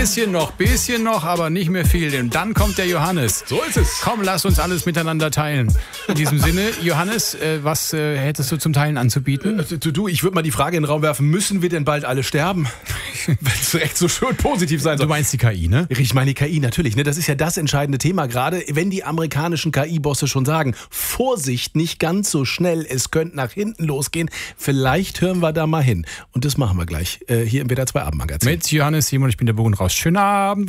Bisschen noch, aber nicht mehr viel. Und dann kommt der Johannes. So ist es. Komm, lass uns alles miteinander teilen. In diesem Sinne, Johannes, was hättest du zum Teilen anzubieten? Du, ich würde mal die Frage in den Raum werfen, müssen wir denn bald alle sterben? Wenn es echt so schön positiv sein soll. Du meinst die KI, ne? Ich meine die KI, natürlich. Ne? Das ist ja das entscheidende Thema gerade, wenn die amerikanischen KI-Bosse schon sagen, Vorsicht, nicht ganz so schnell, es könnte nach hinten losgehen. Vielleicht hören wir da mal hin. Und das machen wir gleich hier im WDR 2 Abendmagazin. Mit Johannes, Simon, ich bin der Bogen raus. Schönen Abend.